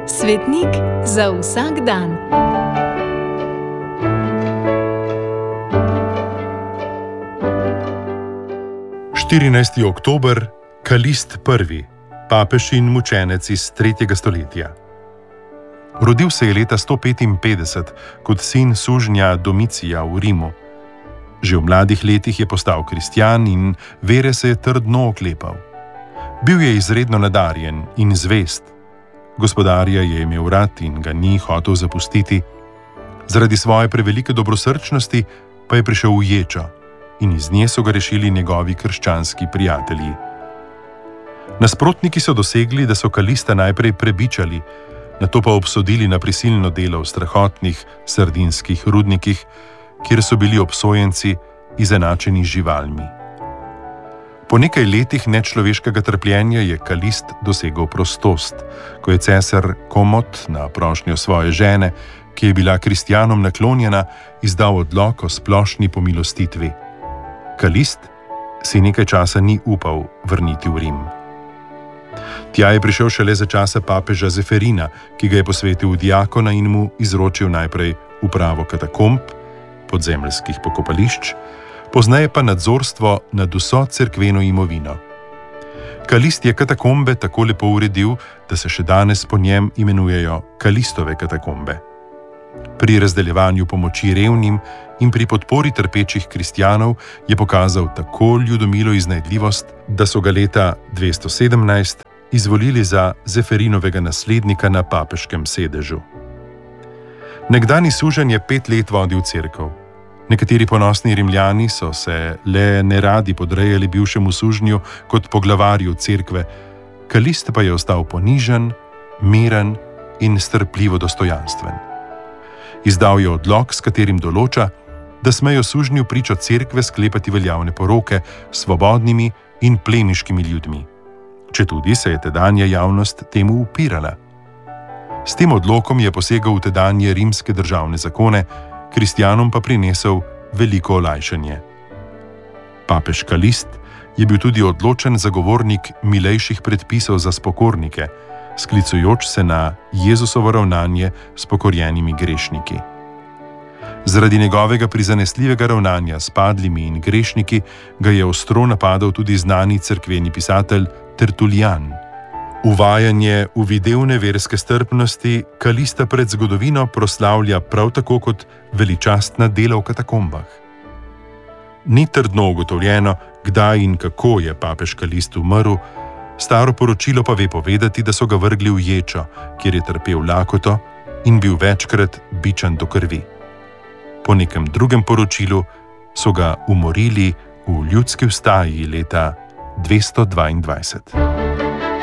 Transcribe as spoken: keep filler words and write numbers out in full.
Svetnik za vsak dan. štirinajsti oktober, Kalist prvi, papež in mučenec iz tretjega stoletja. Rodil se je leta sto petinpetdeset kot sin sužnja Domicija v Rimu. Že v mladih letih je postal kristjan in vere se je trdno oklepal. Bil je izredno nadarjen in zvest. Gospodarja je imel rad in ga ni hotel zapustiti. Zaradi svoje prevelike dobrosrčnosti pa je prišel v ječo in iz nje so ga rešili njegovi krščanski prijatelji. Nasprotniki so dosegli, da so Kalista najprej prebičali, nato pa obsodili na prisilno delo v strahotnih sardinskih rudnikih, kjer so bili obsojenci izenačeni z živalmi. Po nekaj letih nečloveškega trpljenja je Kalist dosegel prostost, ko je cesar Komot na prošnjo svoje žene, ki je bila kristjanom naklonjena, izdal odlok o splošni pomilostitvi. Kalist si nekaj časa ni upal vrniti v Rim. Tja je prišel šele za časa papeža Zeferina, ki ga je posvetil v diakona in mu izročil najprej upravo katakomb, podzemeljskih pokopališč, pozneje pa nadzorstvo nad vso cerkveno imovino. Kalist je katakombe tako lepo uredil, da se še danes po njem imenujejo Kalistove katakombe. Pri razdeljevanju pomoči revnim in pri podpori trpečih kristjanov je pokazal tako ljudomilo iznajdljivost, da so ga leta dvesto sedemnajst izvolili za Zeferinovega naslednika na papeškem sedežu. Nekdani suženj je pet let vodil cerkev. Nekateri ponosni Rimljani so se le neradi podrejali bivšemu sužnju kot poglavarju cerkve, Kalist pa je ostal ponižen, miren in strpljivo dostojanstven. Izdal je odlok, s katerim določa, da smejo sužnju pričo cerkve sklepati veljavne poroke s svobodnimi in plemiškimi ljudmi, četudi se je tedanja javnost temu upirala. S tem odlokom je posegal v tedanje rimske državne zakone, kristjanom pa prinesel veliko olajšanje. Papež Kalist je bil tudi odločen zagovornik milejših predpisov za spokornike, sklicujoč se na Jezusovo ravnanje s pokorjenimi grešniki. Zaradi njegovega prizanesljivega ravnanja s padlimi in grešniki ga je ostro napadal tudi znani cerkveni pisatelj Tertulijan. Uvajanje v videvne verske strpnosti Kalista pred zgodovino proslavlja prav tako kot veličastna dela v katakombah. Ni trdno ugotovljeno, kdaj in kako je papež Kalist umrl, staro poročilo pa ve povedati, da so ga vrgli v ječo, kjer je trpel lakoto in bil večkrat bičan do krvi. Po nekem drugem poročilu so ga umorili v ljudski vstaji leta dvesto dvaindvajset.